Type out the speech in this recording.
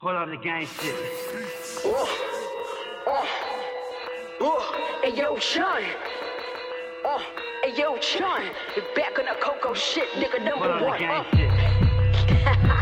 Hold on the gang shit. Hey yo, Sean. Hey yo, Sean. You're back on the Coco shit, nigga, Hold on number the one. gang shit.